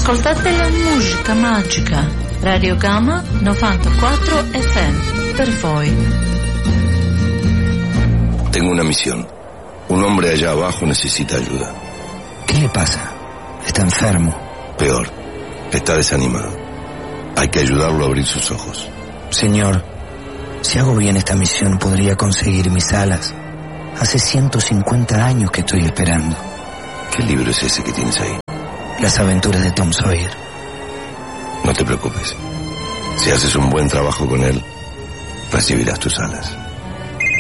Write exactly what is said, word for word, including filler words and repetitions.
Ascoltate la musica magica. Radio Gamma novantaquattro F M. Per voi. Tengo una misión. Un hombre allá abajo necesita ayuda. ¿Qué le pasa? Está enfermo. Peor, está desanimado. Hay que ayudarlo a abrir sus ojos. Señor, si hago bien esta misión podría conseguir mis alas. Hace ciento cincuenta años que estoy esperando. ¿Qué libro es ese que tienes ahí? Las aventuras de Tom Sawyer. No te preocupes. Si haces un buen trabajo con él, recibirás tus alas.